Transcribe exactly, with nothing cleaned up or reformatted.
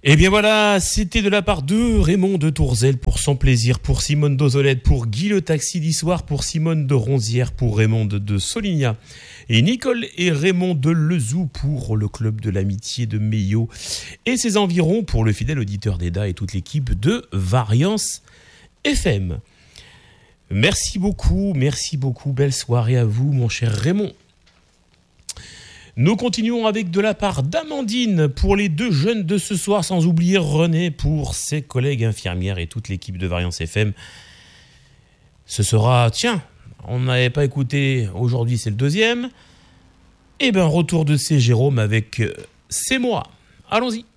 Et bien voilà, c'était de la part de Raymond de Tourzel pour Son Plaisir, pour Simone d'Ozolette, pour Guy le Taxi d'Issoire, pour Simone de Ronzière, pour Raymond de Soligna et Nicole et Raymond de Lezou pour le Club de l'Amitié de Meillot et ses environs pour le fidèle auditeur d'Eda et toute l'équipe de Variance F M. Merci beaucoup, merci beaucoup, belle soirée à vous mon cher Raymond. Nous continuons avec de la part d'Amandine pour les deux jeunes de ce soir, sans oublier René pour ses collègues infirmières et toute l'équipe de Variance F M. Ce sera, tiens, on n'avait pas écouté, aujourd'hui c'est le deuxième. Et bien, retour de C. Jérôme avec euh, C'est moi. Allons-y.